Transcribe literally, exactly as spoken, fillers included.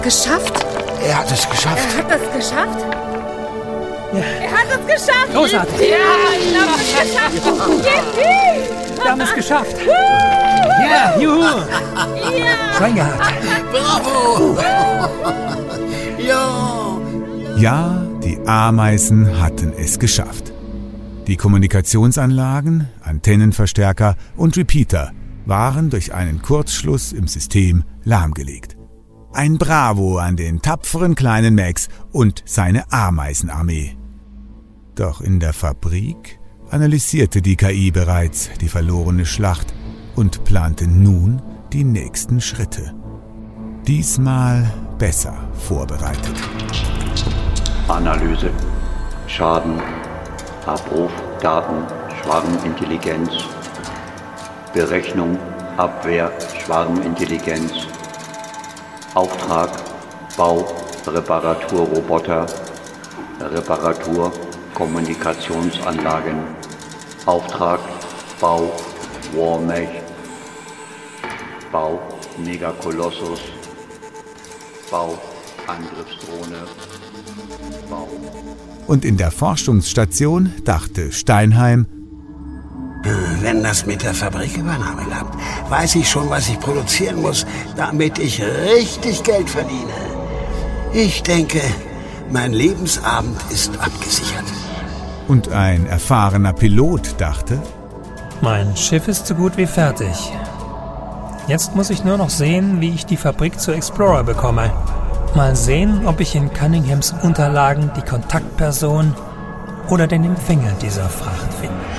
Geschafft? Er hat es geschafft. Er hat das geschafft? Ja. Er hat es geschafft! Großartig! Ja, wir haben es geschafft! Yippie! Wir haben es geschafft! Ja, juhu! Ja! Schwein gehabt! Bravo! Ja! Ja, die Ameisen hatten es geschafft. Die Kommunikationsanlagen, Antennenverstärker und Repeater waren durch einen Kurzschluss im System lahmgelegt. Ein Bravo an den tapferen kleinen Max und seine Ameisenarmee. Doch in der Fabrik analysierte die K I bereits die verlorene Schlacht und plante nun die nächsten Schritte. Diesmal besser vorbereitet. Analyse, Schaden, Abruf, Daten, Schwarmintelligenz, Berechnung, Abwehr, Schwarmintelligenz, Auftrag, Bau, Reparaturroboter, Reparatur, Kommunikationsanlagen, Auftrag, Bau, Warmech, Bau, Megakolossus, Bau, Angriffsdrohne, Bau. Und in der Forschungsstation dachte Steinheim: Wenn das mit der Fabrikübernahme klappt, weiß ich schon, was ich produzieren muss, damit ich richtig Geld verdiene. Ich denke, mein Lebensabend ist abgesichert. Und ein erfahrener Pilot dachte: Mein Schiff ist so gut wie fertig. Jetzt muss ich nur noch sehen, wie ich die Fabrik zur Explorer bekomme. Mal sehen, ob ich in Cunninghams Unterlagen die Kontaktperson oder den Empfänger dieser Fracht finde.